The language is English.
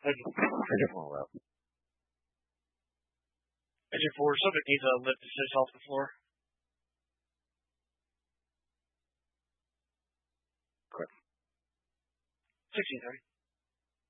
Engine 4 will. Engine 4, something needs a lift assist off the floor. Quick. 16:30.